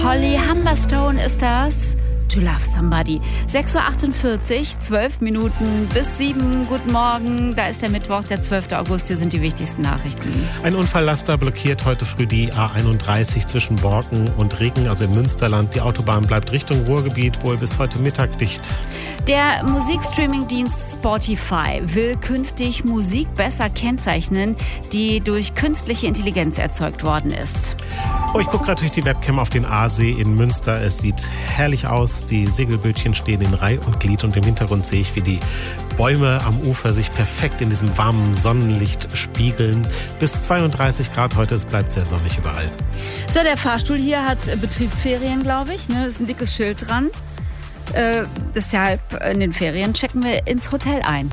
Holly Humberstone ist das. To Love Somebody. 6.48 Uhr, 12 Minuten bis 7. Guten Morgen, da ist der Mittwoch, der 12. August. Hier sind die wichtigsten Nachrichten. Ein Unfalllaster blockiert heute früh die A31 zwischen Borken und Regen, also im Münsterland. Die Autobahn bleibt Richtung Ruhrgebiet wohl bis heute Mittag dicht. Der Musikstreaming-Dienst Spotify will künftig Musik besser kennzeichnen, die durch künstliche Intelligenz erzeugt worden ist. Oh, ich gucke gerade durch die Webcam auf den Aasee in Münster. Es sieht herrlich aus. Die Segelbötchen stehen in Reih und Glied und im Hintergrund sehe ich, wie die Bäume am Ufer sich perfekt in diesem warmen Sonnenlicht spiegeln. Bis 32 Grad heute, es bleibt sehr sonnig überall. So, der Fahrstuhl hier hat Betriebsferien, glaube ich. Ne? Da ist ein dickes Schild dran. Deshalb in den Ferien checken wir ins Hotel ein.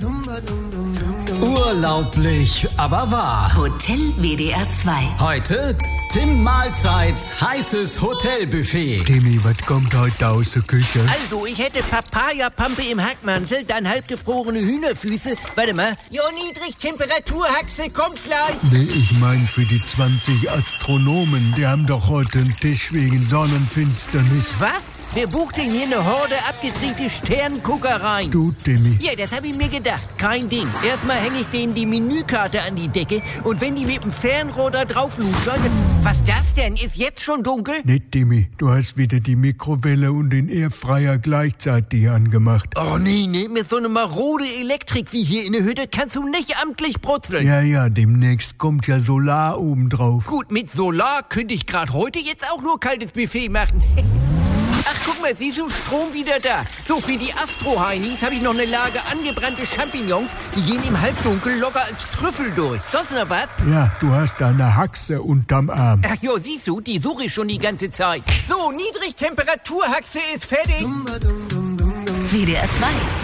Urlaublich, aber wahr. Hotel WDR 2. Heute Tim Mahlzeits heißes Hotelbuffet. Timmy, was kommt heute aus der Küche? Also, ich hätte Papaya-Pampe im Hackmantel, dann halbgefrorene Hühnerfüße. Warte mal. Jo, Niedrigtemperaturhaxe, kommt gleich. Nee, ich mein für die 20 Astronomen. Die haben doch heute einen Tisch wegen Sonnenfinsternis. Was? Wer bucht denn hier eine Horde abgetrinkte Sternguckereien? Du, Timmy. Ja, das habe ich mir gedacht. Kein Ding. Erstmal hänge ich denen die Menükarte an die Decke und wenn die mit dem Fernrohr da drauf luschern... Was das denn? Ist jetzt schon dunkel? Nee, Timmy, du hast wieder die Mikrowelle und den Airfryer gleichzeitig angemacht. Oh nee, mit so eine marode Elektrik wie hier in der Hütte kannst du nicht amtlich brutzeln. Ja, demnächst kommt ja Solar obendrauf. Gut, mit Solar könnte ich gerade heute jetzt auch nur kaltes Buffet machen. Ach, guck mal, siehst du, Strom wieder da. So, für die Astro-Heinis habe ich noch eine Lage angebrannte Champignons. Die gehen im Halbdunkel locker als Trüffel durch. Sonst noch was? Ja, du hast eine Haxe unterm Arm. Ach jo, siehst du, die suche ich schon die ganze Zeit. So, Niedrigtemperaturhaxe ist fertig. WDR 2.